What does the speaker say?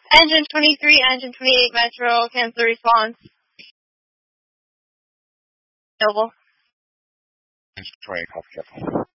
Engine 23, Engine 28, Metro, cancel response. Noble. Engine 28, copy, careful.